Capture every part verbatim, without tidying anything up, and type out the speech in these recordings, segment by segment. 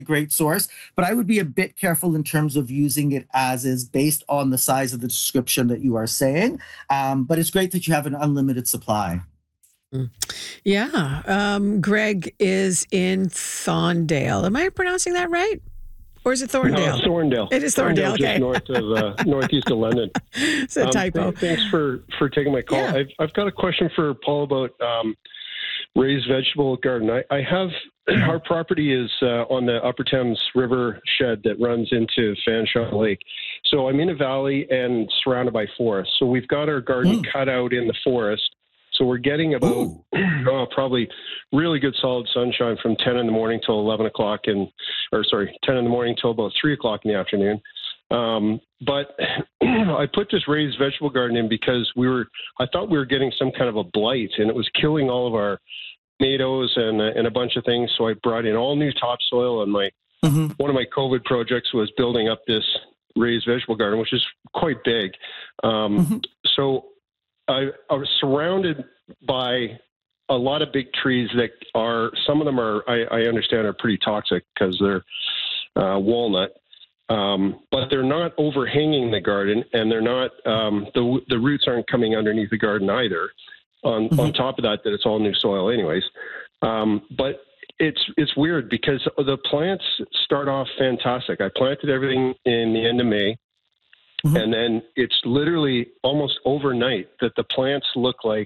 great source, but I would be a bit careful in terms of using it as is based on the size of the description that you are saying. Um, but it's great that you have an unlimited supply. Mm. Yeah. Um, Greg is in Thorndale. Am I pronouncing that right? Or is it No, Thorndale? it's Thorndale. It is Thorndale, okay. Just north of uh, northeast of London. It's a Um, typo. th- thanks for, for taking my call. Yeah. I've, I've got a question for Paul about um, raised vegetable garden. I, I have our property is uh, on the Upper Thames River shed that runs into Fanshawe Lake. So I'm in a valley and surrounded by forest. So we've got our garden Mm. cut out in the forest. So we're getting about Ooh. oh, probably really good solid sunshine from ten in the morning till eleven o'clock, and or sorry, ten in the morning till about three o'clock in the afternoon. Um, but I put this raised vegetable garden in because we were, I thought we were getting some kind of a blight, and it was killing all of our tomatoes and uh, and a bunch of things. So I brought in all new topsoil, and my hmm one of my COVID projects was building up this raised vegetable garden, which is quite big. Um, hmm so I, I was surrounded by a lot of big trees that are, some of them are, I, I understand, are pretty toxic because they're uh, walnut. Um, but they're not overhanging the garden, and they're not, um, the, the roots aren't coming underneath the garden either. On, hmm on top of that, that it's all new soil anyways. Um, but it's, it's weird because the plants start off fantastic. I planted everything in the end of May. hmm And then it's literally almost overnight that the plants look like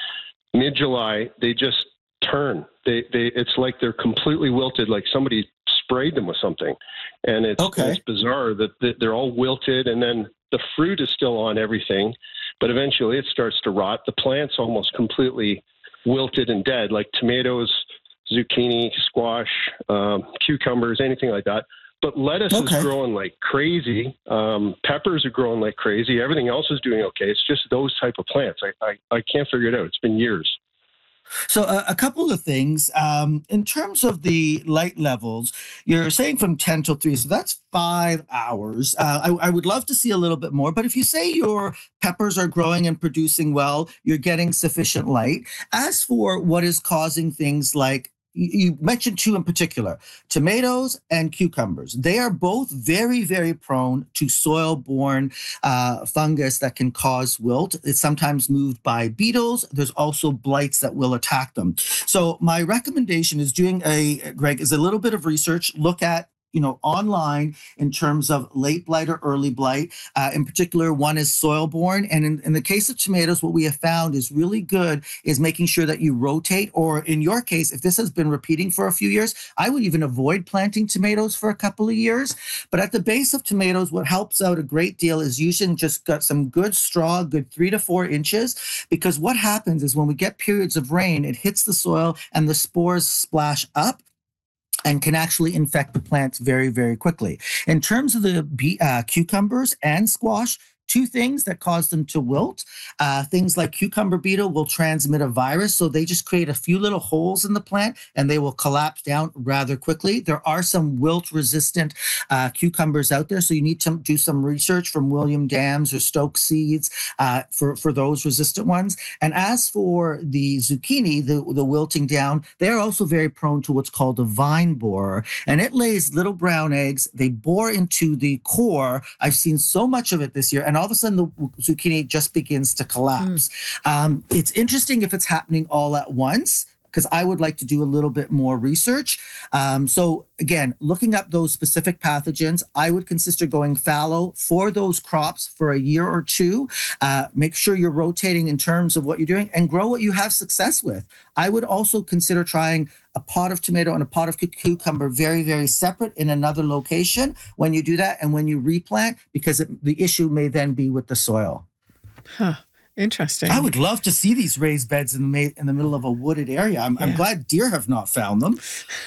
mid-July. They just turn. They, they, it's like they're completely wilted, like somebody sprayed them with something. And it's, Okay. it's bizarre that, that they're all wilted, and then the fruit is still on everything, but eventually it starts to rot. The plant's almost completely wilted and dead, like tomatoes, zucchini, squash, um, cucumbers, anything like that. But lettuce Okay. is growing like crazy. Um, peppers are growing like crazy. Everything else is doing okay. It's just those type of plants. I, I, I can't figure it out. It's been years. So a, a couple of things. Um, in terms of the light levels, you're saying from ten till three, so that's five hours. Uh, I, I would love to see a little bit more, but if you say your peppers are growing and producing well, you're getting sufficient light. As for what is causing things like you you mentioned two in particular, tomatoes and cucumbers. They are both very, very prone to soil-borne uh, fungus that can cause wilt. It's sometimes moved by beetles. There's also blights that will attack them. So my recommendation is doing a, Greg, is a little bit of research. Look at you know, online in terms of late blight or early blight. Uh, in particular, one is soil borne. And in, in the case of tomatoes, what we have found is really good is making sure that you rotate, or in your case, if this has been repeating for a few years, I would even avoid planting tomatoes for a couple of years. But at the base of tomatoes, what helps out a great deal is using just got some good straw, good three to four inches, because what happens is when we get periods of rain, it hits the soil and the spores splash up and can actually infect the plants very, very quickly. In terms of the be- uh, cucumbers and squash, two things that cause them to wilt. Uh, things like cucumber beetle will transmit a virus, so they just create a few little holes in the plant and they will collapse down rather quickly. There are some wilt-resistant uh, cucumbers out there, so you need to do some research from William Dams or Stoke Seeds uh, for, for those resistant ones. And as for the zucchini, the, the wilting down, they're also very prone to what's called a vine borer, and it lays little brown eggs. They bore into the core. I've seen so much of it this year, and all of a sudden the zucchini just begins to collapse. Mm. Um, it's interesting if it's happening all at once, because I would like to do a little bit more research. Um, so again, looking up those specific pathogens, I would consider going fallow for those crops for a year or two. Uh, make sure you're rotating in terms of what you're doing and grow what you have success with. I would also consider trying a pot of tomato and a pot of cucumber very, very separate in another location when you do that and when you replant, because it, the issue may then be with the soil. Huh. Interesting. I would love to see these raised beds in the ma- in the middle of a wooded area. I'm, Yeah. I'm glad deer have not found them.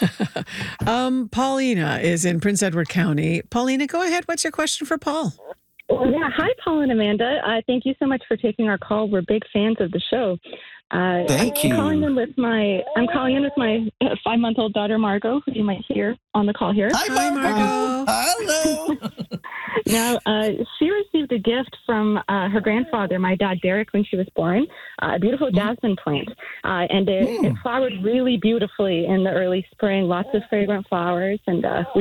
um, Paulina is in Prince Edward County. Paulina, go ahead. What's your question for Paul? Yeah, hi, Paul and Amanda. Uh, thank you so much for taking our call. We're big fans of the show. Uh, Thank I'm you. calling in with my I'm calling in with my uh, five-month-old daughter Margot, who you might hear on the call here. Hi, Hi, Margot. Margot. Hello. Now, uh, she received a gift from uh, her grandfather, my dad Derek, when she was born, uh, a beautiful jasmine plant, uh, and it, Mm. it flowered really beautifully in the early spring. Lots of fragrant flowers, and uh, we